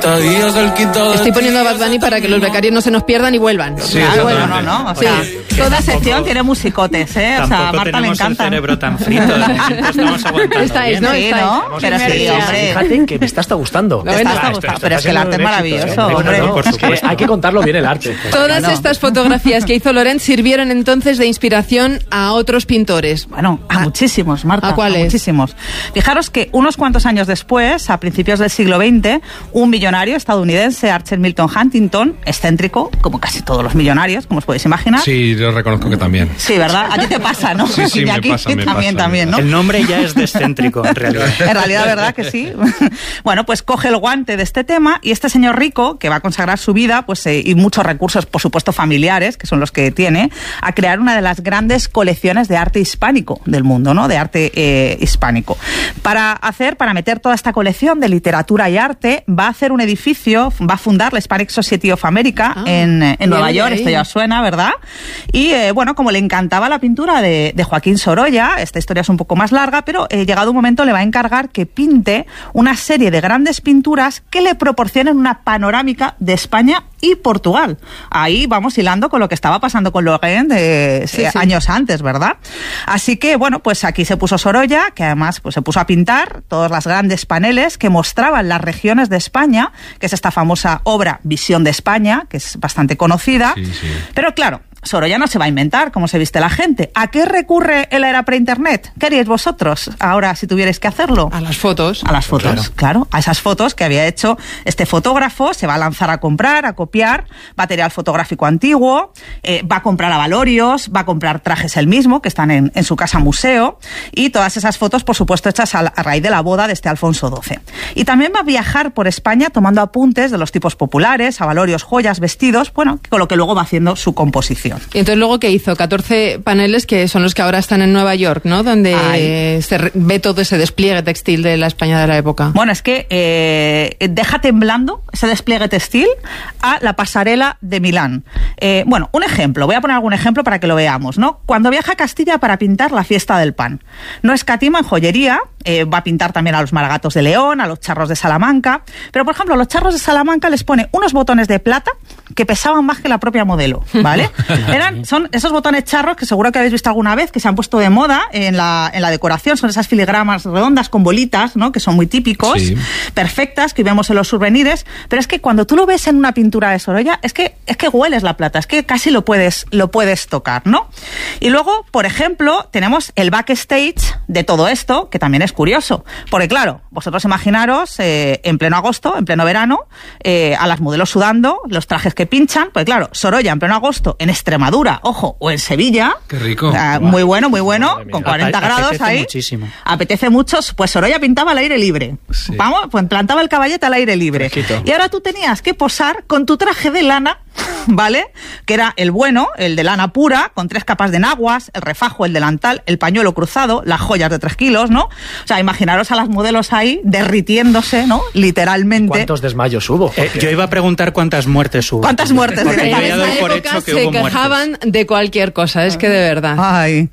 Estoy poniendo a Bad Bunny para que los becarios no se nos pierdan y vuelvan. Sí, no. O sea, toda sección tiene musicotes, ¿eh? O sea, a Marta le encanta. El cerebro tan frito, estamos aguantando. Estáis, ¿no? Sí, ¿no? Pero sí, hombre. Fíjate que me está hasta gustando. Pero es que el arte es maravilloso, hombre. Por supuesto. Hay que contarlo bien el arte. Todas estas fotografías que hizo Laurent sirvieron entonces de inspiración a otros pintores. Bueno, a muchísimos, Marta. ¿A cuáles? Muchísimos. Fijaros que unos cuantos años después, a principios del siglo XX, un millonario estadounidense, Archer Milton Huntington, excéntrico, como casi todos los millonarios, como os podéis imaginar. Sí, yo reconozco que también. Sí, ¿verdad? A ti te pasa, ¿no? Sí, y me aquí pasa. También, ¿no? El nombre ya es de excéntrico, en realidad. En realidad, ¿verdad que sí? Bueno, pues coge el guante de este tema y este señor rico, que va a consagrar su vida, pues y muchos recursos, por supuesto, familiares, que son los que tiene, a crear una de las grandes colecciones de arte hispánico del mundo, ¿no? De arte hispánico. Para meter toda esta colección de literatura y arte, va a hacer un edificio, va a fundar la Hispanic Society of America en Nueva York, esto ya os suena, ¿verdad? Y bueno, como le encantaba la pintura de Joaquín Sorolla, esta historia es un poco más larga, pero llegado un momento le va a encargar que pinte una serie de grandes pinturas que le proporcionen una panorámica de España y Portugal. Ahí vamos hilando con lo que estaba pasando con Laurent años antes, ¿verdad? Así que, bueno, pues aquí se puso Sorolla, que además pues se puso a pintar todos los grandes paneles que mostraban las regiones de España, que es esta famosa obra Visión de España, que es bastante conocida. Sí. Pero claro, Sorolla no se va a inventar cómo se viste la gente. ¿A qué recurre en la era pre-internet? ¿Qué haríais vosotros ahora si tuvierais que hacerlo? A las fotos. A las fotos, claro. A esas fotos que había hecho este fotógrafo, se va a lanzar a comprar, a copiar material fotográfico antiguo, va a comprar avalorios, va a comprar trajes él mismo, que están en su casa museo, y todas esas fotos, por supuesto, hechas a raíz de la boda de este Alfonso XII. Y también va a viajar por España tomando apuntes de los tipos populares, avalorios, joyas, vestidos, bueno, con lo que luego va haciendo su composición. Y entonces luego, ¿qué hizo? 14 paneles que son los que ahora están en Nueva York, ¿no? Donde se ve todo ese despliegue textil de la España de la época. Bueno, es que deja temblando ese despliegue textil a la pasarela de Milán. Bueno, un ejemplo, voy a poner algún ejemplo para que lo veamos, ¿no? Cuando viaja a Castilla para pintar la fiesta del pan, no escatima en joyería, va a pintar también a los maragatos de León, a los charros de Salamanca, pero por ejemplo, a los charros de Salamanca les pone unos botones de plata que pesaban más que la propia modelo, ¿vale? Son esos botones charros que seguro que habéis visto alguna vez, que se han puesto de moda en la decoración, son esas filigramas redondas con bolitas, ¿no? Que son muy típicos, perfectas, que vemos en los souvenirs, pero es que cuando tú lo ves en una pintura de Sorolla, es que hueles la plata, es que casi lo puedes tocar, ¿no? Y luego, por ejemplo, tenemos el backstage de todo esto, que también es curioso, porque claro, vosotros imaginaros en pleno agosto, en pleno verano, a las modelos sudando, los trajes que pinchan, pues claro, Sorolla en pleno agosto en Extremadura, ojo, o en Sevilla. Qué rico. Muy bueno, con 40 grados ahí. Muchísimo. Apetece mucho. Pues Sorolla pintaba al aire libre. Sí. Vamos, pues plantaba el caballete al aire libre. Fresquito. Y ahora tú tenías que posar con tu traje de lana, ¿vale? Que era el bueno, el de lana pura, con 3 capas de enaguas, el refajo, el delantal, el pañuelo cruzado, las joyas de 3 kilos, ¿no? O sea, imaginaros a las modelos ahí derritiéndose, ¿no? Literalmente. ¿Cuántos desmayos hubo? Yo iba a preguntar cuántas muertes hubo. ¿Cuántas muertes? Porque yo ya doy por hecho que hubo muertes. Se quejaban de cualquier cosa, es que de verdad. Ay.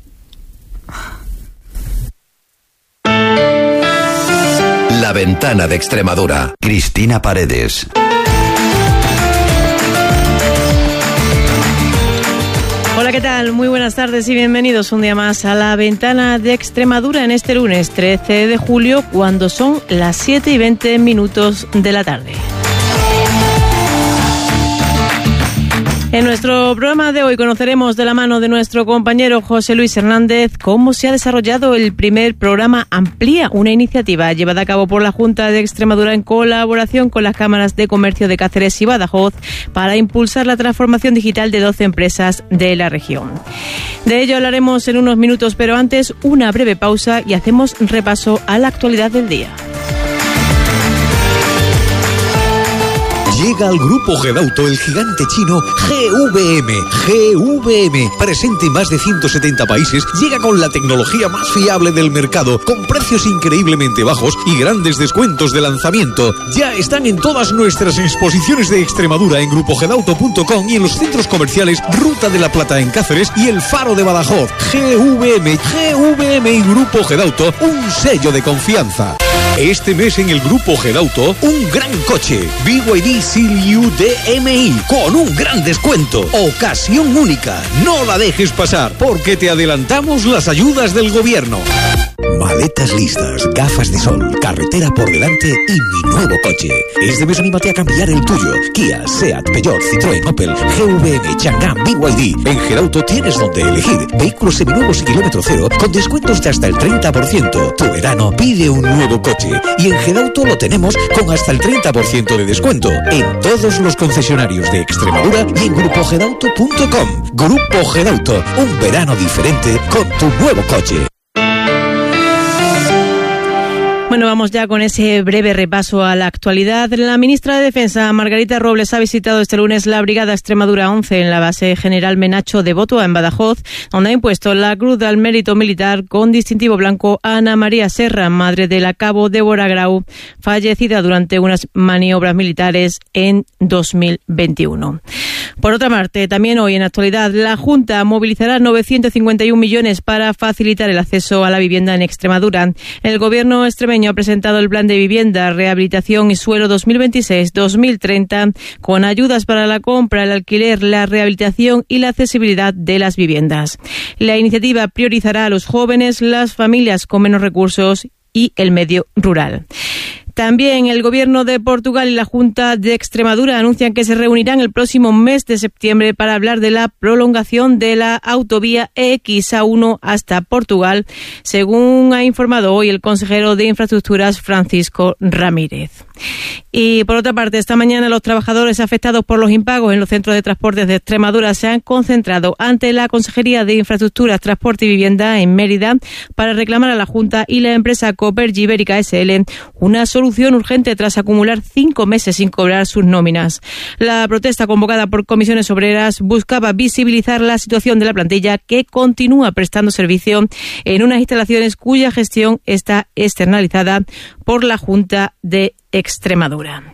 La Ventana de Extremadura. Cristina Paredes. Hola, ¿qué tal? Muy buenas tardes y bienvenidos un día más a La Ventana de Extremadura en este lunes 13 de julio, cuando son las 7:20 de la tarde. En nuestro programa de hoy conoceremos de la mano de nuestro compañero José Luis Hernández cómo se ha desarrollado el primer programa Amplía, una iniciativa llevada a cabo por la Junta de Extremadura en colaboración con las cámaras de comercio de Cáceres y Badajoz para impulsar la transformación digital de 12 empresas de la región. De ello hablaremos en unos minutos, pero antes una breve pausa y hacemos repaso a la actualidad del día. Llega al Grupo Gedauto el gigante chino GVM. Presente en más de 170 países, llega con la tecnología más fiable del mercado, con precios increíblemente bajos y grandes descuentos de lanzamiento. Ya están en todas nuestras exposiciones de Extremadura en grupogedauto.com y en los centros comerciales Ruta de la Plata en Cáceres y El Faro de Badajoz. GVM y Grupo Gedauto, un sello de confianza. Este mes en el Grupo Gedauto, un gran coche. BYD Seal-U DMI con un gran descuento. Ocasión única. No la dejes pasar porque te adelantamos las ayudas del gobierno. Maletas listas, gafas de sol, carretera por delante y mi nuevo coche. Este mes anímate a cambiar el tuyo. Kia, Seat, Peugeot, Citroën, Opel, GVM, Chang'an, BYD. En Gedauto tienes donde elegir. Vehículos seminuevos y kilómetro cero con descuentos de hasta el 30%. Tu verano pide un nuevo coche. Y en Gedauto lo tenemos con hasta el 30% de descuento. En todos los concesionarios de Extremadura y en grupogedauto.com. Grupo Gedauto, un verano diferente con tu nuevo coche. Bueno, vamos ya con ese breve repaso a la actualidad. La ministra de Defensa, Margarita Robles, ha visitado este lunes la Brigada Extremadura 11 en la base General Menacho de Botua, en Badajoz, donde ha impuesto la Cruz al Mérito Militar con distintivo blanco a Ana María Serra, madre del cabo Débora Grau, fallecida durante unas maniobras militares en 2021. Por otra parte, también hoy en actualidad, la Junta movilizará 951 millones para facilitar el acceso a la vivienda en Extremadura. El Gobierno extremeño ha presentado el Plan de Vivienda, Rehabilitación y Suelo 2026-2030 con ayudas para la compra, el alquiler, la rehabilitación y la accesibilidad de las viviendas. La iniciativa priorizará a los jóvenes, las familias con menos recursos y el medio rural. También el Gobierno de Portugal y la Junta de Extremadura anuncian que se reunirán el próximo mes de septiembre para hablar de la prolongación de la autovía EX-A1 hasta Portugal, según ha informado hoy el consejero de Infraestructuras, Francisco Ramírez. Y por otra parte, esta mañana los trabajadores afectados por los impagos en los centros de transportes de Extremadura se han concentrado ante la Consejería de Infraestructuras, Transporte y Vivienda en Mérida para reclamar a la Junta y la empresa Copergy Ibérica SL una solución urgente tras acumular 5 meses sin cobrar sus nóminas. La protesta convocada por comisiones obreras buscaba visibilizar la situación de la plantilla que continúa prestando servicio en unas instalaciones cuya gestión está externalizada por la Junta de Extremadura.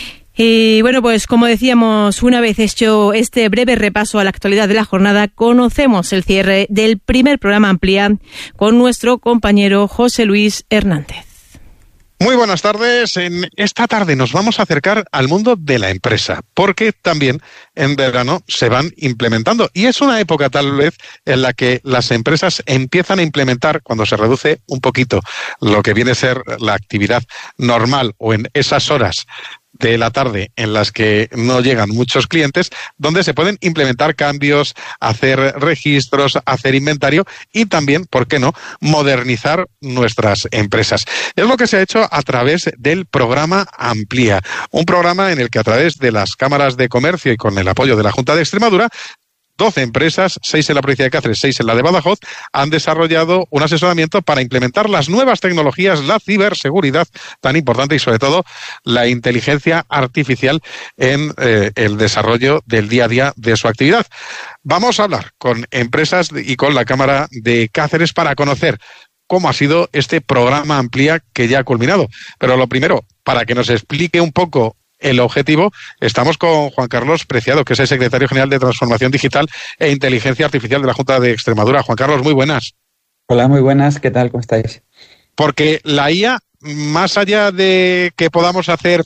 Y bueno, pues como decíamos, una vez hecho este breve repaso a la actualidad de la jornada, conocemos el cierre del primer programa Amplía con nuestro compañero José Luis Hernández. Muy buenas tardes. En esta tarde nos vamos a acercar al mundo de la empresa, porque también en verano se van implementando. Y es una época tal vez en la que las empresas empiezan a implementar, cuando se reduce un poquito lo que viene a ser la actividad normal o en esas horas de la tarde en las que no llegan muchos clientes, donde se pueden implementar cambios, hacer registros, hacer inventario y también, ¿por qué no?, modernizar nuestras empresas. Es lo que se ha hecho a través del programa Amplía, un programa en el que a través de las cámaras de comercio y con el apoyo de la Junta de Extremadura, 12 empresas, 6 en la provincia de Cáceres, 6 en la de Badajoz, han desarrollado un asesoramiento para implementar las nuevas tecnologías, la ciberseguridad tan importante y sobre todo la inteligencia artificial en el desarrollo del día a día de su actividad. Vamos a hablar con empresas y con la Cámara de Cáceres para conocer cómo ha sido este programa Amplía que ya ha culminado. Pero lo primero, para que nos explique un poco el objetivo, estamos con Juan Carlos Preciado, que es el secretario general de Transformación Digital e Inteligencia Artificial de la Junta de Extremadura. Juan Carlos, muy buenas. Hola, muy buenas. ¿Qué tal? ¿Cómo estáis? Porque la IA, más allá de que podamos hacer